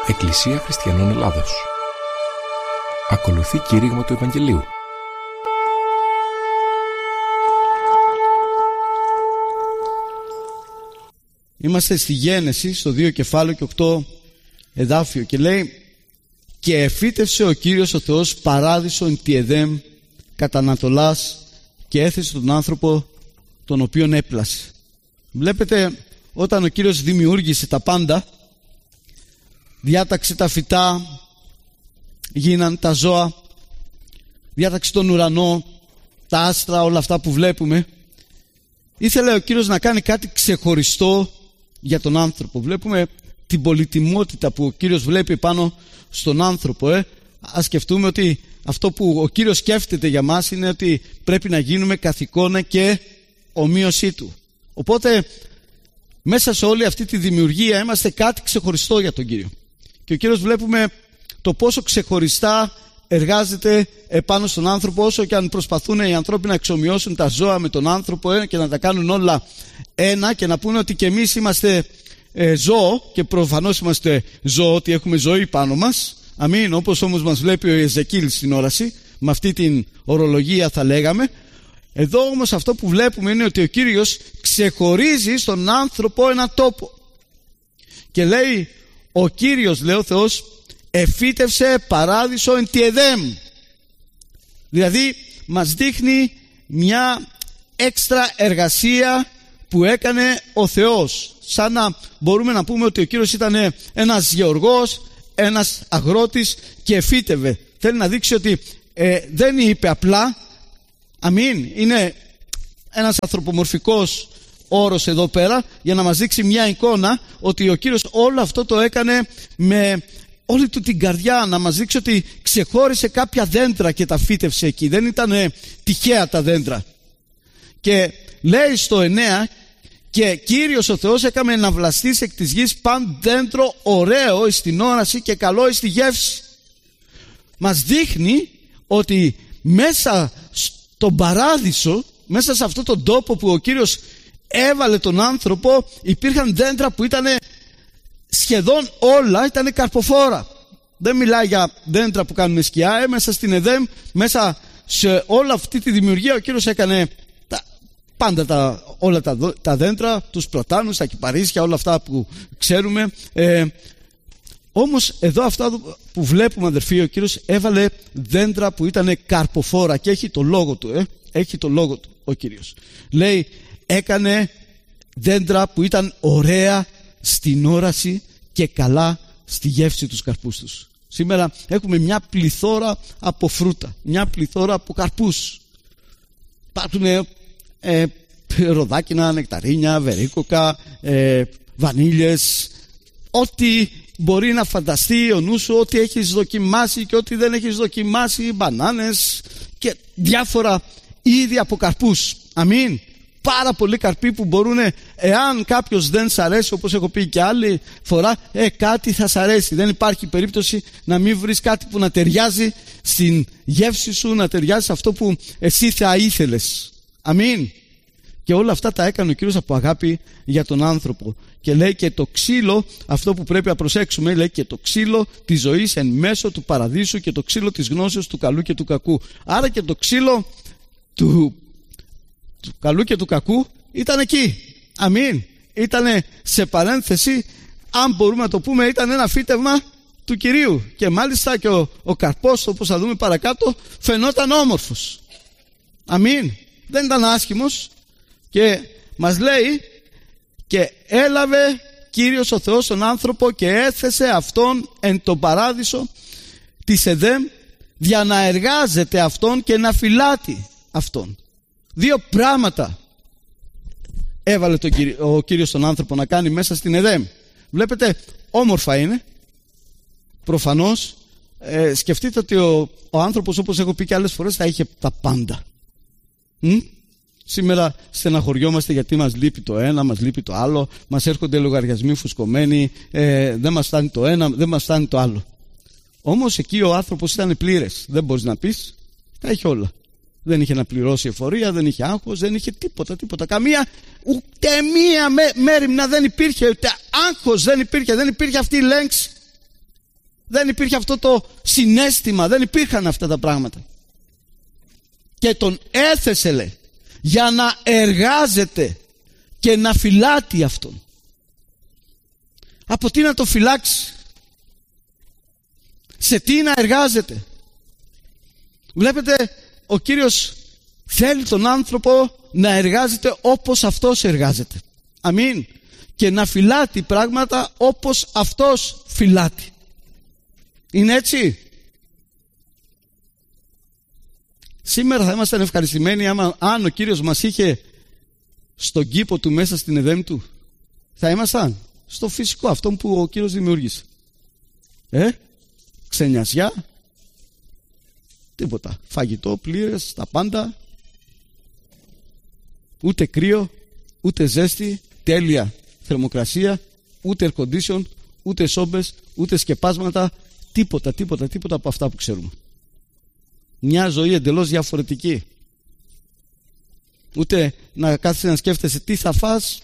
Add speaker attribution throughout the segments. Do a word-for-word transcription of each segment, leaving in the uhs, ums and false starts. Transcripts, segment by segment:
Speaker 1: Εκκλησία Χριστιανών Ελλάδος. Ακολουθεί κήρυγμα του Ευαγγελίου.
Speaker 2: Είμαστε στη Γένεση, στο δύο κεφάλαιο και οκτώ εδάφιο, και λέει: «Και εφύτευσε ο Κύριος ο Θεός παράδεισο εν τη Εδέμ κατά Ανατολάς και έθεσε τον άνθρωπο τον οποίον έπλασε». Βλέπετε, όταν ο Κύριος δημιούργησε τα πάντα, διάταξε τα φυτά, γίναν τα ζώα, διάταξε τον ουρανό, τα άστρα, όλα αυτά που βλέπουμε, ήθελε ο Κύριος να κάνει κάτι ξεχωριστό για τον άνθρωπο. Βλέπουμε την πολυτιμότητα που ο Κύριος βλέπει πάνω στον άνθρωπο. Ε. Ας σκεφτούμε ότι αυτό που ο Κύριος σκέφτεται για μας είναι ότι πρέπει να γίνουμε καθ' εικόνα και ομοίωσή Του. Οπότε μέσα σε όλη αυτή τη δημιουργία είμαστε κάτι ξεχωριστό για τον Κύριο. Και ο Κύριος βλέπουμε το πόσο ξεχωριστά εργάζεται επάνω στον άνθρωπο, όσο και αν προσπαθούν οι άνθρωποι να εξομοιώσουν τα ζώα με τον άνθρωπο ε, και να τα κάνουν όλα ένα και να πούνε ότι και εμείς είμαστε ε, ζώο, και προφανώς είμαστε ζώο, ότι έχουμε ζωή πάνω μας. Αμήν, όπως όμως μας βλέπει ο Εζεκίλ στην όραση, με αυτή την ορολογία θα λέγαμε. Εδώ όμως αυτό που βλέπουμε είναι ότι ο Κύριος ξεχωρίζει στον άνθρωπο ένα τόπο. Και λέει, ο Κύριος, λέει ο Θεός, εφύτευσε παράδεισο εν τη Εδέμ. Δηλαδή μας δείχνει μια έξτρα εργασία που έκανε ο Θεός. Σαν να μπορούμε να πούμε ότι ο Κύριος ήταν ένας γεωργός, ένας αγρότης και εφύτευε. Θέλει να δείξει ότι ε, δεν είπε απλά, αμήν, είναι ένας ανθρωπομορφικός όρος εδώ πέρα για να μας δείξει μια εικόνα ότι ο Κύριος όλο αυτό το έκανε με όλη του την καρδιά, να μας δείξει ότι ξεχώρισε κάποια δέντρα και τα φύτευσε εκεί. Δεν ήταν ε, τυχαία τα δέντρα. Και λέει στο εννέα, και Κύριος ο Θεός έκαμε να βλαστήσει εκ της γης παν δέντρο ωραίο εις την όραση και καλό εις τη γεύση. Μας δείχνει ότι μέσα στον παράδεισο, μέσα σε αυτόν τον τόπο που ο Κύριος έβαλε τον άνθρωπο, υπήρχαν δέντρα που ήταν σχεδόν όλα ήταν καρποφόρα. Δεν μιλάει για δέντρα που κάνουν σκιά. Ε, μέσα στην Εδέμ, μέσα σε όλη αυτή τη δημιουργία, ο Κύριος έκανε τα, πάντα τα, όλα τα, τα δέντρα, τους πλατάνους, τα κυπαρίσια, όλα αυτά που ξέρουμε. Ε, όμως εδώ αυτά που βλέπουμε, αδερφοί, ο Κύριος έβαλε δέντρα που ήταν καρποφόρα και έχει το λόγο του. Ε, έχει το λόγο του ο Κύριος. Λέει, έκανε δέντρα που ήταν ωραία στην όραση και καλά στη γεύση τους καρπούς τους. Σήμερα έχουμε μια πληθώρα από φρούτα, μια πληθώρα από καρπούς. Υπάρχουν ε, ε, ροδάκινα, νεκταρίνια, βερίκοκα, ε, βανίλιες, ό,τι μπορεί να φανταστεί ο νους σου, ό,τι έχεις δοκιμάσει και ό,τι δεν έχεις δοκιμάσει, μπανάνες και διάφορα είδη από καρπούς. Αμήν. Πάρα πολλοί καρποί που μπορούν, εάν κάποιος δεν σ' αρέσει, όπως έχω πει και άλλη φορά, ε, κάτι θα σ' αρέσει. Δεν υπάρχει περίπτωση να μην βρεις κάτι που να ταιριάζει στην γεύση σου, να ταιριάζει σε αυτό που εσύ θα ήθελες. Αμήν. Και όλα αυτά τα έκανε ο Κύριος από αγάπη για τον άνθρωπο. Και λέει και το ξύλο, αυτό που πρέπει να προσέξουμε, λέει και το ξύλο της ζωής εν μέσω του παραδείσου και το ξύλο της γνώσεως του καλού και του κακού. Άρα και το ξύλο του του καλού και του κακού ήταν εκεί. Αμήν. Ήτανε σε παρένθεση, αν μπορούμε να το πούμε, ήταν ένα φύτευμα του Κυρίου. Και μάλιστα και ο, ο καρπός, όπως θα δούμε παρακάτω, φαινόταν όμορφος. Αμήν. Δεν ήταν άσχημος. Και μας λέει, και έλαβε Κύριος ο Θεός τον άνθρωπο και έθεσε αυτόν εν τον παράδεισο της Εδέμ, για να εργάζεται αυτόν και να φυλάτει αυτόν. Δύο πράγματα έβαλε τον Κύριο, ο Κύριος τον άνθρωπο να κάνει μέσα στην Εδέμ. Βλέπετε, όμορφα είναι. Προφανώς ε, σκεφτείτε ότι ο, ο άνθρωπος, όπως έχω πει και άλλες φορές, θα είχε τα πάντα. Μ? Σήμερα στεναχωριόμαστε γιατί μας λείπει το ένα, μας λείπει το άλλο, μας έρχονται λογαριασμοί φουσκωμένοι, ε, δεν μας φτάνει το ένα, δεν μας φτάνει το άλλο. Όμως εκεί ο άνθρωπος ήταν πλήρες. Δεν μπορείς να πεις, τα είχε όλα. Δεν είχε να πληρώσει εφορία, δεν είχε άγχος, δεν είχε τίποτα, τίποτα. Καμία, ούτε μία μέ, μέριμνα δεν υπήρχε, ούτε άγχος δεν υπήρχε, δεν υπήρχε αυτή η λέξη. Δεν υπήρχε αυτό το συναίσθημα, δεν υπήρχαν αυτά τα πράγματα. Και τον έθεσε, λέει, για να εργάζεται και να φυλάτει αυτόν. Από τι να το φυλάξει? Σε τι να εργάζεται? Βλέπετε, ο Κύριος θέλει τον άνθρωπο να εργάζεται όπως αυτός εργάζεται. Αμήν. Και να φυλάτει πράγματα όπως αυτός φυλάτει. Είναι έτσι? Σήμερα θα ήμασταν ευχαριστημένοι άμα, αν ο Κύριος μας είχε στον κήπο του μέσα στην Εδέμ του. Θα ήμασταν στο φυσικό, αυτό που ο Κύριος δημιούργησε. Ε, ξενιασιά, τίποτα. Φαγητό πλήρες, τα πάντα. Ούτε κρύο, ούτε ζέστη, τέλεια θερμοκρασία, ούτε air condition, ούτε σόμπες, ούτε σκεπάσματα, τίποτα, τίποτα, τίποτα από αυτά που ξέρουμε. Μια ζωή εντελώς διαφορετική. Ούτε να κάθεσαι να σκέφτεσαι τι θα φας,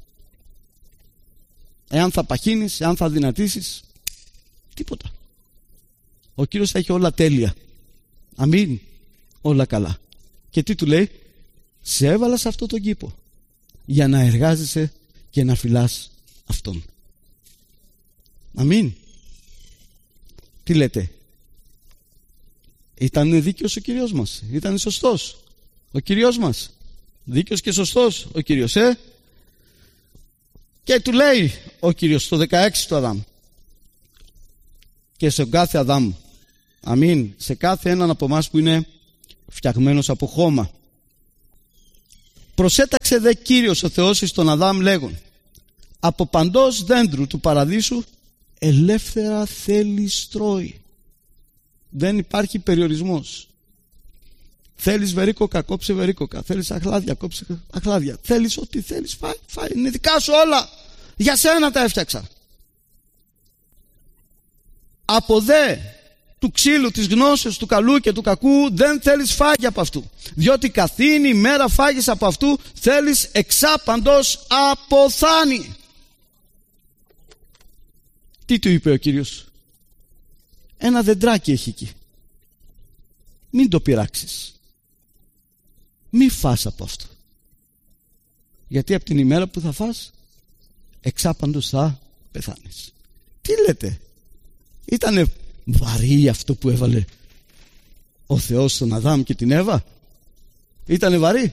Speaker 2: εάν θα παχύνεις, εάν θα δυνατήσεις, τίποτα. Ο Κύριος θα έχει όλα τέλεια. Αμήν. Όλα καλά. Και τι του λέει? Σε έβαλα σε αυτό τον κήπο για να εργάζεσαι και να φυλάς αυτόν. Αμήν. Τι λέτε? Ήταν δίκαιος ο Κύριος μας? Ήταν σωστός ο Κύριος μας? Δίκαιος και σωστός ο Κύριος, ε? Και του λέει ο Κύριος στο δεκαέξι του Αδάμ, και σε κάθε Αδάμ, αμήν, σε κάθε έναν από εμάς που είναι φτιαγμένος από χώμα. Προσέταξε δε Κύριος ο Θεός εις τον Αδάμ λέγον, από παντός δέντρου του παραδείσου ελεύθερα θέλει τρώει. Δεν υπάρχει περιορισμός. Θέλεις βερίκοκα, κόψε βερίκοκα. Θέλεις αχλάδια, κόψε αχλάδια. Θέλεις ό,τι θέλεις, φάει, φάει. Είναι δικά σου όλα. Για σένα τα έφτιαξα. Από δε του ξύλου της γνώσεως του καλού και του κακού δεν θέλεις φάγει από αυτού, διότι καθήνη μέρα φάγεις από αυτού θέλεις εξάπαντος αποθάνει. Τι του είπε ο Κύριος? Ένα δεντράκι έχει εκεί, μην το πειράξεις, μη φας από αυτό, γιατί από την ημέρα που θα φας εξάπαντος θα πεθάνεις. Τι λέτε? Ήτανε βαρύ αυτό που έβαλε ο Θεός στον Αδάμ και την Εύα? Ήτανε βαρύ?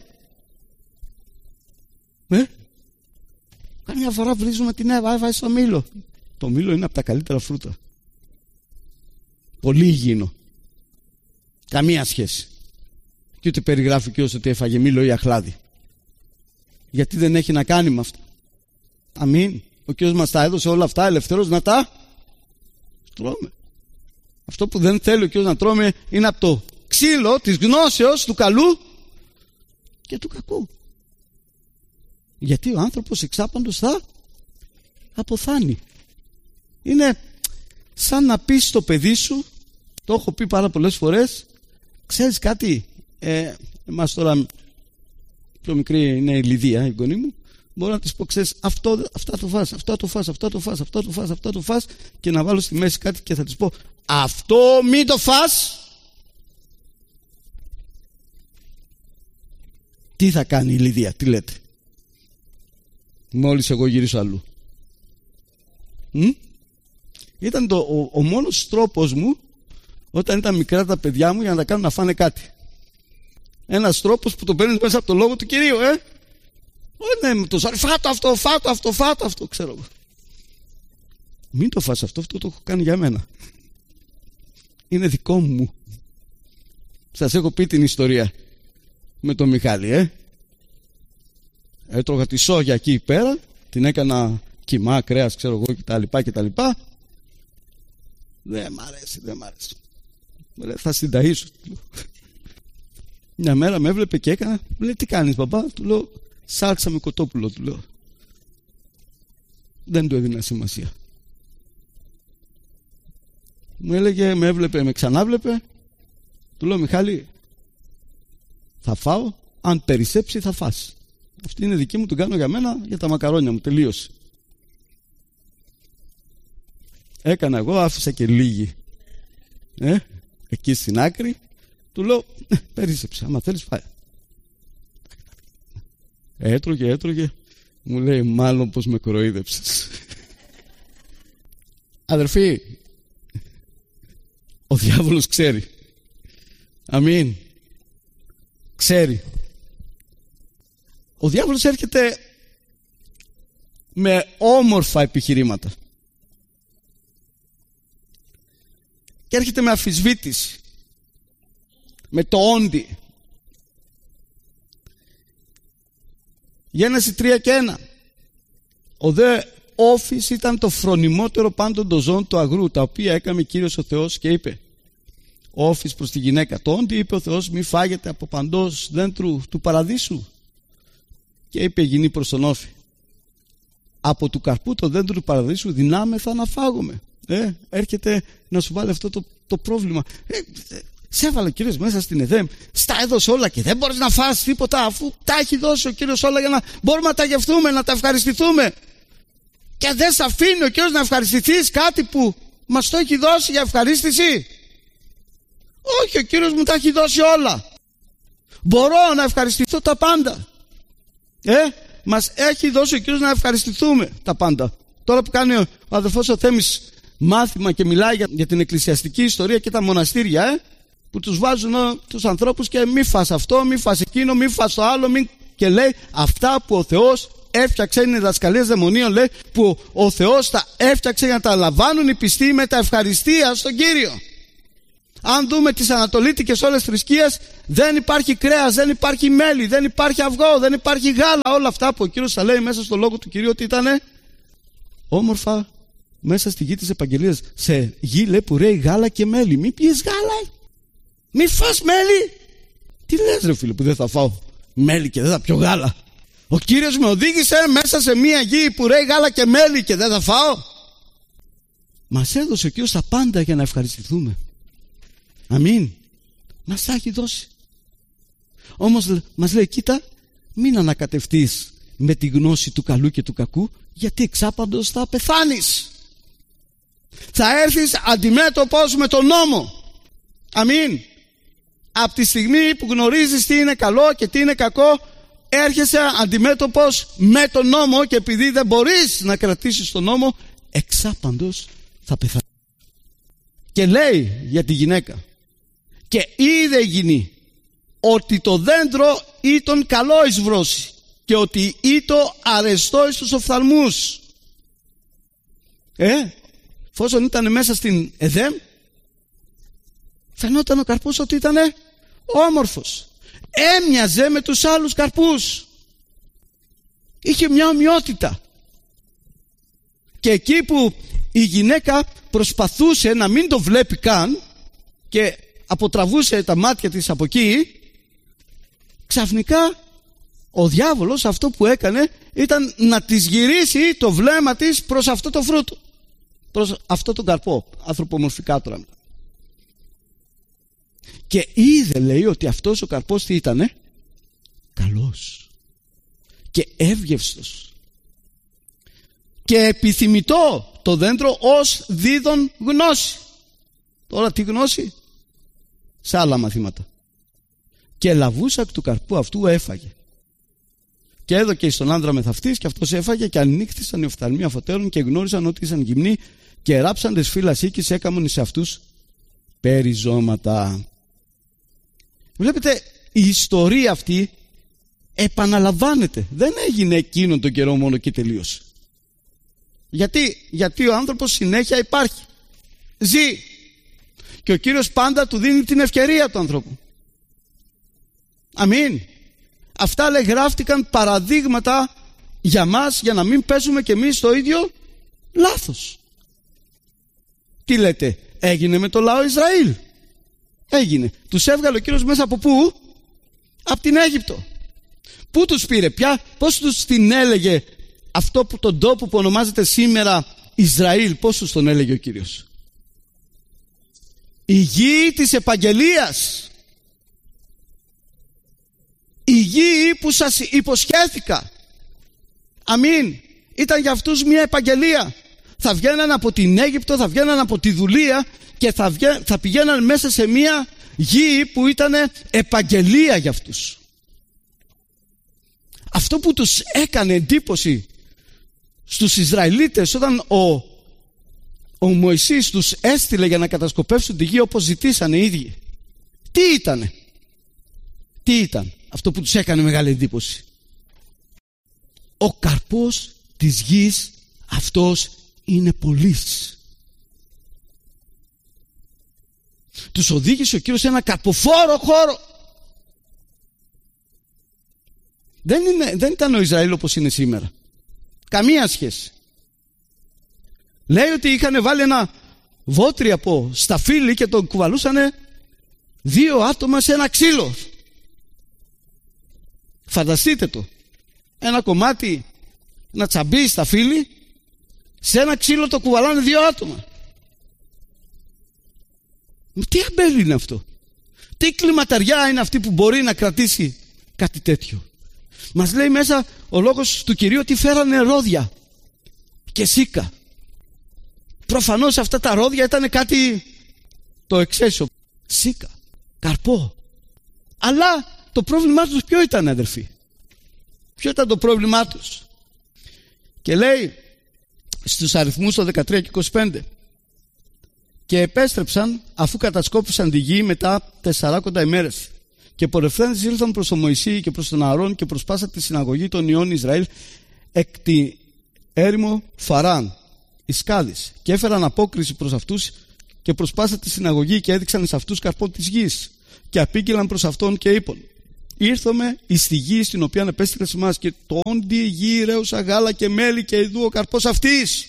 Speaker 2: Ε? Καμιά φορά βρίζουμε την Εύα, έβαλε στο μήλο. Το μήλο είναι από τα καλύτερα φρούτα, πολύ υγιεινό, καμία σχέση. Και ούτε περιγράφει και όσο ότι έφαγε μήλο ή αχλάδι, γιατί δεν έχει να κάνει με αυτά. Αμήν. Ο Κύριος μας τα έδωσε όλα αυτά ελευθερώς να τα τρώμε. Αυτό που δεν θέλει ο Κύριος να τρώμε είναι από το ξύλο της γνώσεως του καλού και του κακού, γιατί ο άνθρωπος εξάπαντος θα αποθάνει. Είναι σαν να πεις στο παιδί σου, το έχω πει πάρα πολλές φορές, ξέρεις κάτι, ε, εμάς τώρα πιο μικρή είναι η Λιδία, η γονή μου, μπορώ να της πω, ξέρεις, αυτό, αυτά το φας, αυτά το φας, αυτά το φας, αυτά το φας, αυτά το φας, και να βάλω στη μέση κάτι και θα της πω, αυτό μην το φας. Τι θα κάνει η Λιδία? Τι λέτε? Μόλις εγώ γυρίσω αλλού. Μ? Ήταν το, ο, ο μόνος τρόπος μου όταν ήταν μικρά τα παιδιά μου για να τα κάνουν να φάνε κάτι. Ένας τρόπος που το παίρνεις μέσα από το λόγο του Κυρίου, ε? Όχι, ναι, το ζάρι, φάτο αυτό, φάτο αυτό, φάτο αυτό, ξέρω εγώ. Μην το φας αυτό, αυτό το έχω κάνει για μένα. Είναι δικό μου. Σας έχω πει την ιστορία με τον Μιχάλη, ε? Έτρωγα τη σόγια εκεί πέρα, την έκανα κιμά, κρέας, ξέρω εγώ, κτλ, κτλ. Δεν μ' αρέσει, δεν μ' αρέσει. Θα συνταΐσω. Μια μέρα με έβλεπε και έκανα, λέει, τι κάνεις μπαμπά? Του λέω, σάλτσα με κοτόπουλο, του λέω. Δεν του έδινα σημασία. Μου έλεγε, με έβλεπε, με ξανάβλεπε. Του λέω, Μιχάλη, θα φάω, αν περισσέψει θα φας. Αυτή είναι δική μου, την κάνω για μένα, για τα μακαρόνια μου, τελείωσε. Έκανα εγώ, άφησα και λίγη ε, εκεί στην άκρη. Του λέω, ναι, περίσσεψε, άμα θέλεις φάει. Έτρωγε, έτρωγε. Μου λέει, μάλλον πως με κοροϊδέψες. Αδερφοί, ο διάβολος ξέρει. Αμήν. Ξέρει. Ο διάβολος έρχεται με όμορφα επιχειρήματα. Και έρχεται με αμφισβήτηση. Με το όντι. Γένεση τρία και ένα. Ο δε όφης ήταν το φρονιμότερο πάντων των ζώων του αγρού, τα οποία έκαμε Κύριος ο Θεός, και είπε ο όφης προς τη γυναίκα, το όντι, είπε ο Θεός, μη φάγετε από παντός δέντρου του παραδείσου. Και είπε η γυνή προς τον όφη, από του καρπού το δέντρο του παραδείσου δυνάμεθα να φάγουμε. Ε, έρχεται να σου βάλει αυτό το, το πρόβλημα. Ε, σε έβαλε ο Κύριος μέσα στην Εδέμ, στα έδωσε όλα και δεν μπορείς να φας τίποτα, αφού τα έχει δώσει ο Κύριος όλα για να μπορούμε να τα γευτούμε, να τα ευχαριστηθούμε. Και δεν σε αφήνει ο Κύριος να ευχαριστηθείς κάτι που μας το έχει δώσει για ευχαρίστηση. Όχι, ο Κύριος μου τα έχει δώσει όλα. Μπορώ να ευχαριστηθώ τα πάντα. Ε, μας έχει δώσει ο Κύριος να ευχαριστηθούμε τα πάντα. Τώρα που κάνει ο αδελφός ο Θέμης μάθημα και μιλάει για, για την εκκλησιαστική ιστορία και τα μοναστήρια, ε, που τους βάζουν ε, τους ανθρώπους και μη φας αυτό, μη φας εκείνο, μη φας το άλλο, μη... και λέει αυτά που ο Θεός έφτιαξε, είναι διδασκαλίες δαιμονίων, λέει, που ο Θεός τα έφτιαξε για να τα λαμβάνουν οι πιστοί με τα ευχαριστία στον Κύριο. Αν δούμε τις ανατολίτικες όλες θρησκείες, δεν υπάρχει κρέας, δεν υπάρχει μέλι, δεν υπάρχει αυγό, δεν υπάρχει γάλα. Όλα αυτά που ο Κύριος θα λέει μέσα στο λόγο του Κυρίου ότι ήταν όμορφα μέσα στη γη της επαγγελίας. Σε γη, λέει, που ρέει γάλα και μέλι. Μη πιείς γάλα, μη φας μέλι. Τι λες ρε φίλε που δεν θα φάω μέλι και δεν θα πιω γάλα? Ο Κύριος με οδήγησε μέσα σε μια γη που ρέει γάλα και μέλι και δεν θα φάω? Μας έδωσε ο Κύριος τα πάντα για να ευχαριστηθούμε. Αμήν. Μας τα έχει δώσει. Όμως μας λέει, κοίτα, μην ανακατευτείς με τη γνώση του καλού και του κακού, γιατί εξάπαντος θα πεθάνεις. Θα έρθεις αντιμέτωπος με τον νόμο. Αμήν. Από τη στιγμή που γνωρίζεις τι είναι καλό και τι είναι κακό, έρχεσαι αντιμέτωπος με τον νόμο, και επειδή δεν μπορείς να κρατήσεις τον νόμο, εξάπαντος θα πεθάνεις. Και λέει για τη γυναίκα, και είδε η γυνή ότι το δέντρο ήταν καλό εις βρώση και ότι ήτο αρεστό εις τους οφθαλμούς. Ε, εφόσον ήταν μέσα στην Εδέμ, φαινόταν ο καρπός ότι ήταν όμορφος. Έμοιαζε με τους άλλους καρπούς. Είχε μια ομοιότητα. Και εκεί που η γυναίκα προσπαθούσε να μην το βλέπει καν και αποτραβούσε τα μάτια της από εκεί, ξαφνικά ο διάβολος αυτό που έκανε ήταν να της γυρίσει το βλέμμα της προς αυτό το φρούτο, προς αυτό τον καρπό, ανθρωπομορφικά τώρα. Και είδε, λέει, ότι αυτός ο καρπός τι ήτανε? Καλός και εύγευστος και επιθυμητό το δέντρο ως δίδων γνώση. Τώρα τι γνώση? Σε άλλα μαθήματα. Και λαβούσακ του καρπού αυτού έφαγε. Και έδωκε στον άντρα μεθαυτής, και αυτός έφαγε, και ανοίχθησαν οι οφθαλμοί αφωτέρων και γνώρισαν ότι ήσαν γυμνοί, και ράψαντες φύλλας οίκης έκαμον εις αυτούς περιζώματα. Βλέπετε, η ιστορία αυτή επαναλαμβάνεται. Δεν έγινε εκείνον τον καιρό μόνο και τελείωσε. Γιατί, γιατί ο άνθρωπος συνέχεια υπάρχει. Ζει. Και ο Κύριος πάντα του δίνει την ευκαιρία του ανθρώπου. Αμήν. Αυτά, λέει, γράφτηκαν παραδείγματα για μας, για να μην παίζουμε κι εμείς το ίδιο λάθος. Τι λέτε? Έγινε με το λαό Ισραήλ. Έγινε. Τους έβγαλε ο Κύριος μέσα από πού? Από την Αίγυπτο. Πού τους πήρε? Ποια, πώς τους την έλεγε αυτό που τον τόπο που ονομάζεται σήμερα Ισραήλ? Πώς τους τον έλεγε ο Κύριος? Η γη της επαγγελίας. Η γη που σας υποσχέθηκα. Αμήν. Ήταν για αυτούς μια επαγγελία. θα βγαίναν από την Αίγυπτο, θα βγαίναν από τη δουλεία και θα, βγα... θα πηγαίναν μέσα σε μια γη που ήταν επαγγελία για αυτούς. Αυτό που τους έκανε εντύπωση στους Ισραηλίτες όταν ο, ο Μωυσής τους έστειλε για να κατασκοπεύσουν τη γη όπως ζητήσανε οι ίδιοι, τι ήτανε? Τι ήταν αυτό που τους έκανε μεγάλη εντύπωση? Ο καρπός της γης αυτός είναι πολύς. Τους οδήγησε ο Κύριος σε ένα καρποφόρο χώρο. Δεν, είναι, δεν ήταν ο Ισραήλ όπως είναι σήμερα. Καμία σχέση. Λέει ότι είχαν βάλει ένα βότρι από σταφύλι και τον κουβαλούσανε δύο άτομα σε ένα ξύλο. Φανταστείτε το. Ένα κομμάτι, ένα τσαμπί σταφύλι, σε ένα ξύλο το κουβαλάνε δύο άτομα. Τι αμπέλι είναι αυτό? Τι κλιματαριά είναι αυτή που μπορεί να κρατήσει κάτι τέτοιο? Μας λέει μέσα ο λόγος του Κυρίου ότι φέρανε ρόδια και σίκα. Προφανώς αυτά τα ρόδια ήταν κάτι το εξαίσιο. Σίκα, καρπό. Αλλά το πρόβλημά τους ποιο ήταν, αδερφοί? Ποιο ήταν το πρόβλημά τους? Και λέει στους αριθμούς το δεκατρία και είκοσι πέντε, και επέστρεψαν αφού κατασκόπησαν τη γη μετά τεσσαράκοντα ημέρες, και πορευθέντες ήλθαν προς τον Μωυσή και προς τον Ααρών και προς πάσα τη συναγωγή των ιών Ισραήλ εκ τη έρημο Φαράν Ισκάδης, και έφεραν απόκριση προς αυτούς και προς πάσα τη συναγωγή και έδειξαν σε αυτούς καρπό της γης, και απήγγειλαν προς αυτόν και είπαν: ήρθαμε εις τη γη στην οποία επέστειλες εμάς, και το όντι η γη ρέουσα γάλα και μέλι, και ειδού ο καρπός αυτής.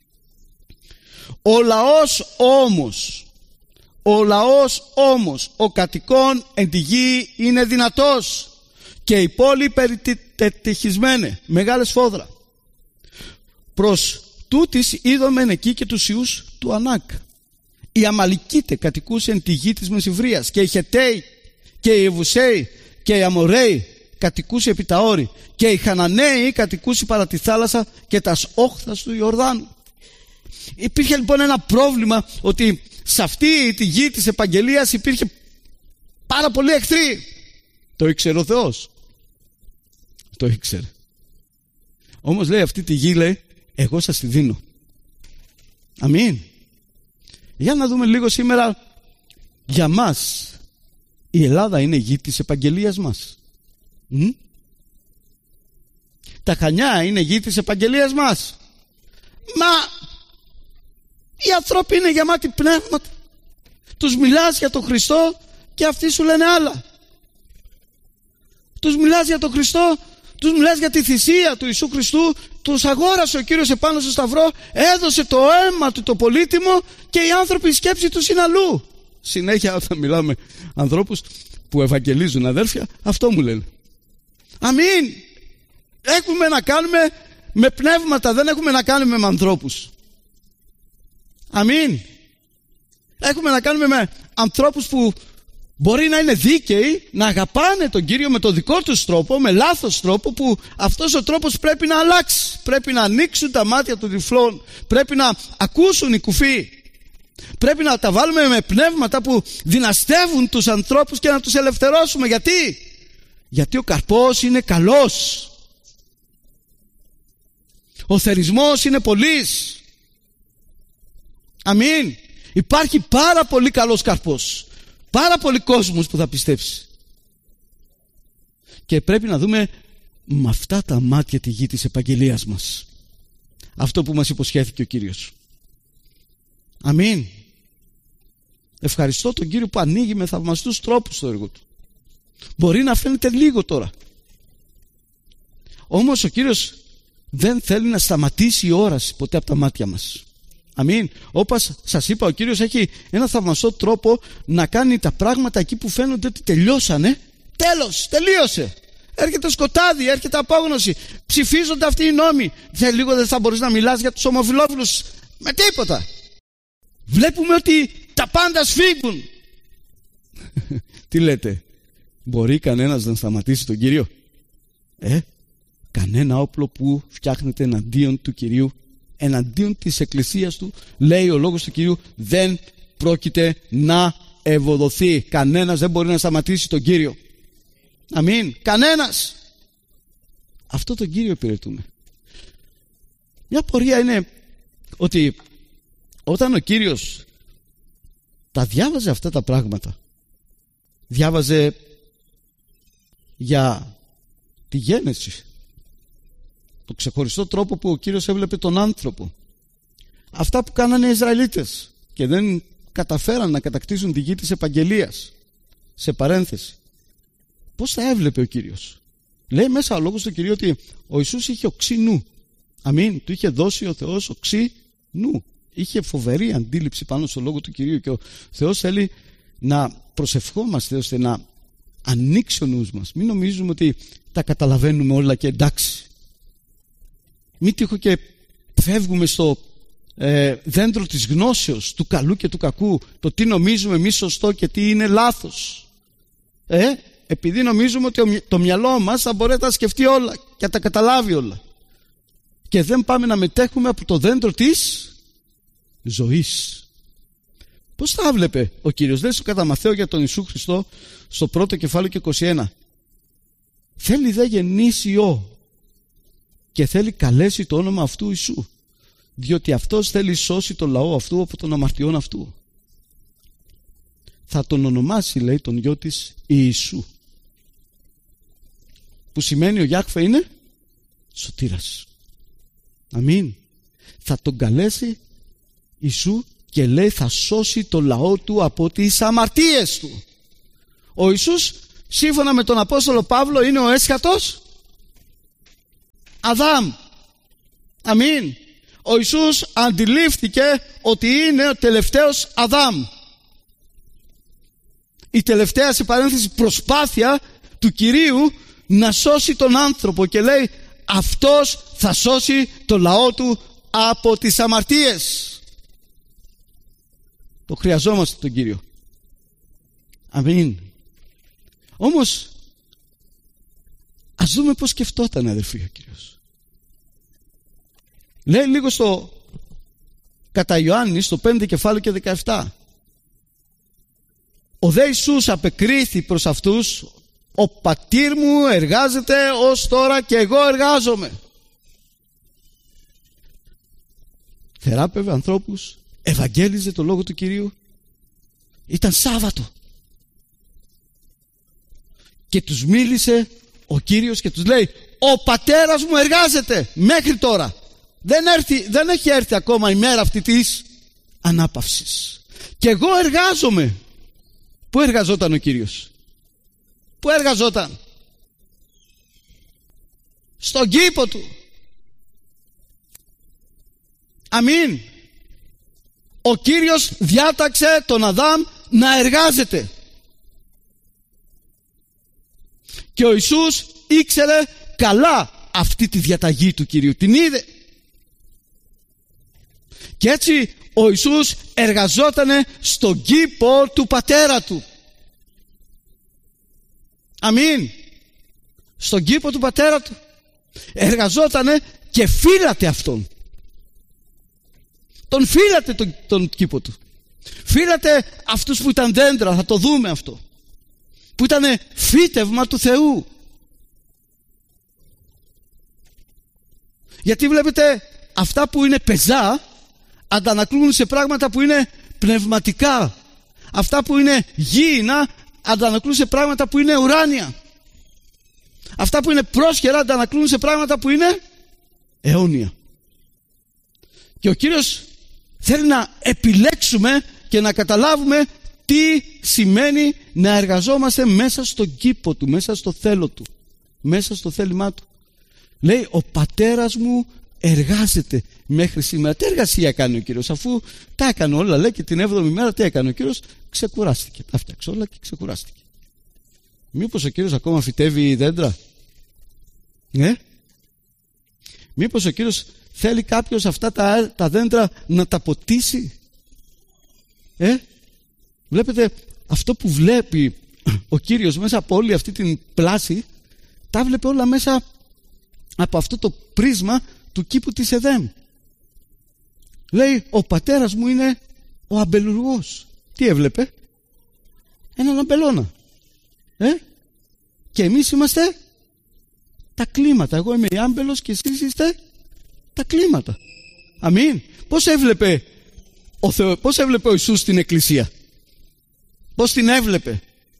Speaker 2: Ο λαός όμως, ο λαός όμως, ο κατοικών εν τη γη είναι δυνατός, και η πόλη περιτετυχισμένη, μεγάλη σφόδρα. Προς τούτης είδομεν εκεί και τους ιούς του Ανάκ. Οι Αμαλικίτε κατοικούσαν τη γη της Μεσηβρίας, και οι Χεταίοι και οι Εβουσαίοι και οι Αμοραίοι κατοικούσαν επί τα όρη, και οι Χαναναίοι κατοικούσαν παρά τη θάλασσα και τας όχθας του Ιορδάνου. Υπήρχε λοιπόν ένα πρόβλημα, ότι σε αυτή τη γη της επαγγελίας υπήρχε πάρα πολλοί εχθροί. Το ήξερε ο Θεός. Το ήξερε. Όμως λέει αυτή τη γη, λέει, εγώ σας τη δίνω. Αμήν. Για να δούμε λίγο σήμερα, για μας η Ελλάδα είναι γη της επαγγελίας μας? Μ? Τα Χανιά είναι γη της επαγγελίας μας? Μα οι άνθρωποι είναι γεμάτοι πνεύματα. Τους μιλάς για τον Χριστό και αυτοί σου λένε άλλα. Τους μιλάς για τον Χριστό, τους μιλάς για τη θυσία του Ιησού Χριστού. Τους αγόρασε ο Κύριος επάνω στο σταυρό, έδωσε το αίμα του το πολύτιμο, και οι άνθρωποι, η σκέψη τους είναι αλλού. Συνέχεια όταν μιλάμε ανθρώπους που ευαγγελίζουν, αδέρφια, αυτό μου λένε. Αμήν. Έχουμε να κάνουμε με πνεύματα, δεν έχουμε να κάνουμε με ανθρώπους. Αμήν. Έχουμε να κάνουμε με ανθρώπους που μπορεί να είναι δίκαιοι, να αγαπάνε τον Κύριο με τον δικό τους τρόπο, με λάθος τρόπο, που αυτός ο τρόπος πρέπει να αλλάξει. Πρέπει να ανοίξουν τα μάτια των τυφλών, πρέπει να ακούσουν οι κουφοί. Πρέπει να τα βάλουμε με πνεύματα που δυναστεύουν τους ανθρώπους και να τους ελευθερώσουμε. Γιατί? Γιατί ο καρπός είναι καλός. Ο θερισμός είναι πολύς. Αμήν. Υπάρχει πάρα πολύ καλός καρπός. Πάρα πολύ κόσμος που θα πιστέψει. Και πρέπει να δούμε με αυτά τα μάτια τη γη της επαγγελίας μας. Αυτό που μας υποσχέθηκε ο Κύριος. Αμήν. Ευχαριστώ τον Κύριο που ανοίγει με θαυμαστούς τρόπους το έργο του. Μπορεί να φαίνεται λίγο τώρα. Όμως ο Κύριος δεν θέλει να σταματήσει η όραση ποτέ από τα μάτια μας. Αμήν. Όπως σας είπα, ο Κύριος έχει ένα θαυμαστό τρόπο να κάνει τα πράγματα εκεί που φαίνονται ότι τελειώσανε. Τέλος, τελείωσε. Έρχεται σκοτάδι, έρχεται απόγνωση. Ψηφίζονται αυτοί οι νόμοι. Σε λίγο δεν θα μπορείς να μιλάς για τους ομοφυλόφιλους με τίποτα. Βλέπουμε ότι τα πάντα σφίγγουν. Τι λέτε, μπορεί κανένας να σταματήσει τον Κύριο? Ε, κανένα όπλο που φτιάχνεται εναντίον του Κυρίου εναντίον της εκκλησίας του, λέει ο λόγος του Κυρίου, δεν πρόκειται να ευωδοθεί. Κανένας δεν μπορεί να σταματήσει τον Κύριο. Αμήν. Κανένας. Αυτό τον Κύριο υπηρετούμε. Μια πορεία είναι ότι όταν ο Κύριος τα διάβαζε αυτά τα πράγματα, διάβαζε για τη γέννηση, το ξεχωριστό τρόπο που ο Κύριος έβλεπε τον άνθρωπο, αυτά που κάνανε οι Ισραηλίτες και δεν καταφέραν να κατακτήσουν τη γη της επαγγελίας, σε παρένθεση, πώς τα έβλεπε ο Κύριος? Λέει μέσα ο λόγος του Κυρίου ότι ο Ιησούς είχε οξύ νου. Αμήν. Του είχε δώσει ο Θεός οξύ νου. Είχε φοβερή αντίληψη πάνω στο λόγο του Κυρίου και ο Θεός θέλει να προσευχόμαστε ώστε να ανοίξει ο νους μας. Μην νομίζουμε ότι τα καταλαβαίνουμε όλα και εντάξει. Μην τύχω και φεύγουμε στο ε, δέντρο της γνώσεως του καλού και του κακού, το τι νομίζουμε εμείς σωστό και τι είναι λάθος. Ε, επειδή νομίζουμε ότι το μυαλό μας θα μπορεί να τα σκεφτεί όλα και να τα καταλάβει όλα. Και δεν πάμε να μετέχουμε από το δέντρο της ζωής. Πώς θα έβλεπε ο Κύριος? Λέει στο κατά Μαθαίο για τον Ιησού Χριστό στο πρώτο κεφάλαιο και είκοσι ένα. Θέλει δε γεννήσιο και θέλει καλέσει το όνομα αυτού Ιησού, διότι αυτός θέλει σώσει το λαό αυτού από των αμαρτιών αυτού. Θα τον ονομάσει, λέει, τον γιο της Ιησού, που σημαίνει ο Γιάχβε είναι σωτήρας. Αμήν. Θα τον καλέσει Ιησού και λέει θα σώσει το λαό του από τις αμαρτίες του. Ο Ιησούς, σύμφωνα με τον Απόστολο Παύλο, είναι ο έσχατος Αδάμ. Αμήν. Ο Ιησούς αντιλήφθηκε ότι είναι ο τελευταίος Αδάμ. Η τελευταία, σε παρένθεση, προσπάθεια του Κυρίου να σώσει τον άνθρωπο, και λέει αυτός θα σώσει το λαό του από τις αμαρτίες. Το χρειαζόμαστε τον Κύριο. Αμήν. Όμως ας δούμε πως σκεφτόταν, αδελφοί, ο Κύριος. Λέει λίγο στο κατά Ιωάννη, στο πέντε κεφάλαιο και δεκαεπτά. Ο δε Ιησούς απεκρίθη προς αυτούς, ο πατήρ μου εργάζεται ως τώρα και εγώ εργάζομαι. Θεράπευε ανθρώπους, ευαγγέλιζε το λόγο του Κυρίου. Ήταν Σάββατο και τους μίλησε ο Κύριος και τους λέει ο πατέρας μου εργάζεται μέχρι τώρα. Δεν, έρθει, δεν έχει έρθει ακόμα η μέρα αυτή της ανάπαυσης και εγώ εργάζομαι. Πού εργαζόταν ο Κύριος? Πού εργαζόταν? Στον κήπο του. Αμήν. Ο Κύριος διάταξε τον Αδάμ να εργάζεται. Και ο Ιησούς ήξερε καλά αυτή τη διαταγή του Κυρίου. Την είδε. Και έτσι ο Ιησούς εργαζότανε στον κήπο του πατέρα του. Αμήν. Στον κήπο του πατέρα του. Εργαζότανε και φύλατε αυτόν. Τον φύλατε τον, τον κήπο του. Φύλατε αυτούς που ήταν δέντρα, θα το δούμε αυτό. Που ήταν φύτευμα του Θεού. Γιατί βλέπετε αυτά που είναι πεζά αντανακλούν σε πράγματα που είναι πνευματικά. Αυτά που είναι γήινα αντανακλούν σε πράγματα που είναι ουράνια. Αυτά που είναι πρόσχερα αντανακλούν σε πράγματα που είναι αιώνια. Και ο Κύριος θέλει να επιλέξουμε και να καταλάβουμε τι σημαίνει να εργαζόμαστε μέσα στον κήπο του, μέσα στο θέλω του, μέσα στο θέλημά του. Λέει ο πατέρας μου εργάζεται μέχρι σήμερα. Τι εργασία κάνει ο Κύριος? Αφού τα έκανε όλα, λέει, και την έβδομη μέρα τι έκανε ο Κύριος? Ξεκουράστηκε. Τα φτιάξε όλα και ξεκουράστηκε. Μήπως ο Κύριος ακόμα φυτεύει δέντρα? Ναι. Μήπως ο Κύριος θέλει κάποιος αυτά τα, τα δέντρα να τα ποτίσει? Ε, βλέπετε αυτό που βλέπει ο Κύριος μέσα από όλη αυτή την πλάση, τα βλέπει όλα μέσα από αυτό το πρίσμα του κήπου της Εδέμ. Λέει, ο πατέρας μου είναι ο αμπελουργός. Τι έβλεπε? Έναν αμπελώνα. Ε? Και εμείς είμαστε τα κλίματα. Εγώ είμαι η άμπελος και εσείς είστε τα κλίματα. Αμήν. Πώς έβλεπε ο Θεό, πώς έβλεπε ο Ιησούς την εκκλησία? Πώς την έβλεπε?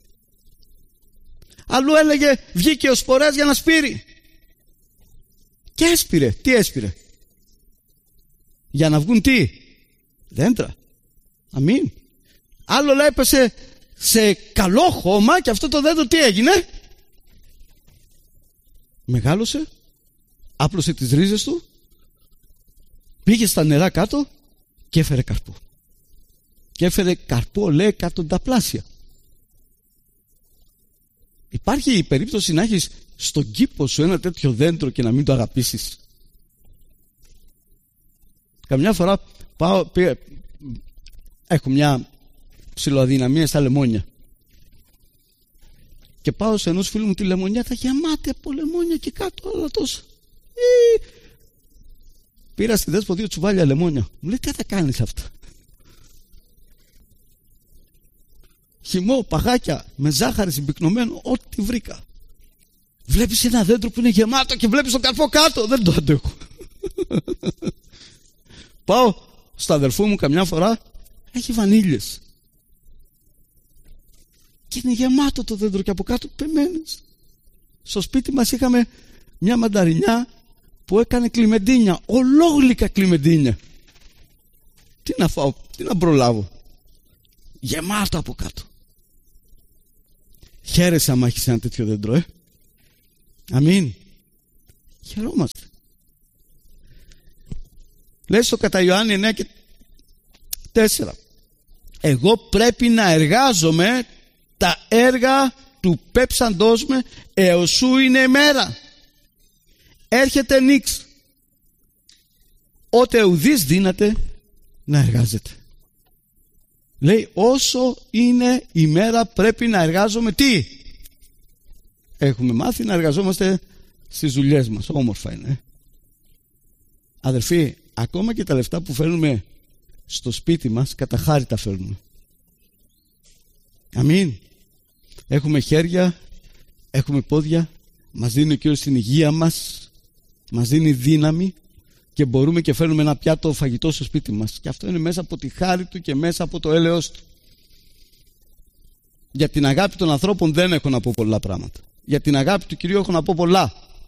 Speaker 2: Αλλού έλεγε βγήκε ο σποράς για να σπείρει. Και έσπηρε. Τι έσπηρε? Για να βγουν τι? Δέντρα. Αμήν. Άλλο λέει έπεσε σε καλό χώμα και αυτό το δέντρο τι έγινε? Μεγάλωσε, άπλωσε τις ρίζες του, πήγε στα νερά κάτω και έφερε καρπό. Και έφερε καρπό, λέει, εκατονταπλάσια. Υπάρχει η περίπτωση να έχεις στον κήπο σου ένα τέτοιο δέντρο και να μην το αγαπήσεις? Καμιά φορά πάω, πήρα, έχω μια ψιλοαδυναμία στα λεμόνια και πάω σε ενός φίλου μου τη λεμονιά, τα γεμάτη από λεμόνια και κάτω όλα τόσα. Ε, πήρα στη Δέσπο δύο τσουβάλια λεμόνια. Μου λέει, τι θα κάνεις αυτά? Χυμό, παγάκια, με ζάχαρη συμπυκνωμένο, ό,τι βρήκα. Βλέπεις ένα δέντρο που είναι γεμάτο και βλέπεις τον καρπό κάτω. Δεν το αντέχω. Πάω στο αδερφού μου καμιά φορά, έχει βανίλιες και είναι γεμάτο το δέντρο και από κάτω πεμένες. Στο σπίτι μας είχαμε μια μανταρινιά που έκανε κλιμεντίνια, ολόγλυκα κλιμεντίνια. Τι να φάω, τι να προλάβω? Γεμάτο από κάτω. Χαίρεσαι άμα έχεις ένα τέτοιο δέντρο, ε? Αμήν. Χαιρόμαστε. Λέει στο κατά Ιωάννη εννέα και τέσσερα, εγώ πρέπει να εργάζομαι τα έργα του πέψαντός με έως σου είναι η μέρα. Έρχεται νύξ, ότε ουδείς δύναται να εργάζεται. Λέει, όσο είναι η μέρα πρέπει να εργάζομαι τι? Έχουμε μάθει να εργαζόμαστε στις δουλειές μας. Όμορφα είναι. Αδερφοί, ακόμα και τα λεφτά που φέρνουμε στο σπίτι μας κατά χάρη τα φέρνουμε. Αμήν. Έχουμε χέρια, έχουμε πόδια, μας δίνει ο Κύριος την υγεία μας, μας δίνει δύναμη και μπορούμε και φέρνουμε ένα πιάτο φαγητό στο σπίτι μας. Και αυτό είναι μέσα από τη χάρη του και μέσα από το έλεος του. Για την αγάπη των ανθρώπων δεν έχω να πω πολλά πράγματα. Για την αγάπη του Κυρίου έχω να πω πολλά.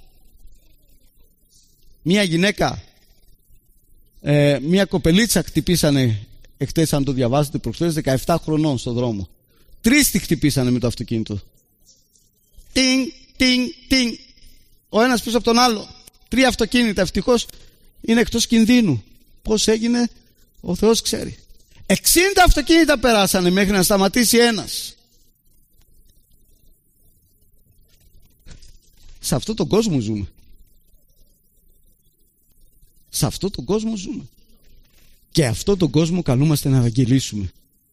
Speaker 2: Μία γυναίκα, ε, μία κοπελίτσα χτυπήσανε εχθές, αν το διαβάσετε προχθές, δεκαεπτά χρονών στον δρόμο. Τρεις τη χτυπήσανε με το αυτοκίνητο. Τινγκ, τινγκ, τινγκ. Ο ένας πίσω από τον άλλο. Τρία αυτοκίνητα, ευτυχώς είναι εκτός κινδύνου. Πώς έγινε, ο Θεός ξέρει. εξήντα αυτοκίνητα περάσανε μέχρι να σταματήσει ένας. Σε αυτόν τον κόσμο ζούμε. Σε αυτόν τον κόσμο ζούμε. Και αυτόν τον κόσμο καλούμαστε να ευαγγελίσουμε.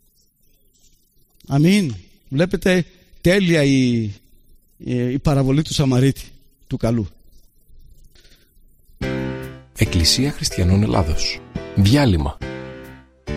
Speaker 2: Αμήν. Βλέπετε τέλεια η, η, η παραβολή του Σαμαρίτη, του καλού.
Speaker 1: Εκκλησία Χριστιανών Ελλάδος. Διάλειμμα.